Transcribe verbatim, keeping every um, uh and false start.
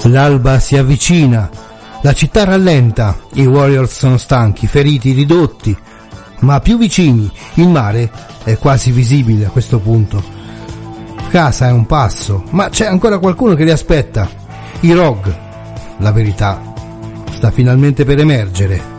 L'alba si avvicina, la città rallenta, i Warriors sono stanchi, feriti, ridotti, ma più vicini. Il mare è quasi visibile a questo punto. Casa è un passo, ma c'è ancora qualcuno che li aspetta. I Rogue. La verità sta finalmente per emergere.